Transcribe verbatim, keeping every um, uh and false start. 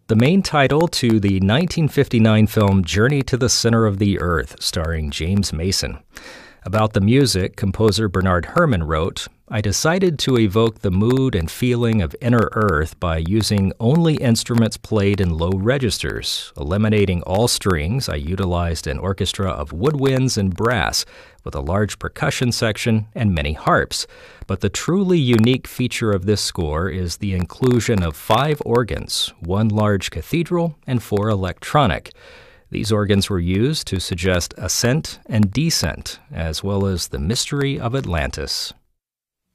the main title to the nineteen fifty-nine film Journey to the Center of the Earth, starring James Mason. About the music, composer Bernard Herrmann wrote, "I decided to evoke the mood and feeling of inner Earth by using only instruments played in low registers. Eliminating all strings, I utilized an orchestra of woodwinds and brass, with a large percussion section and many harps. But the truly unique feature of this score is the inclusion of five organs, one large cathedral and four electronic. These organs were used to suggest ascent and descent, as well as the mystery of Atlantis."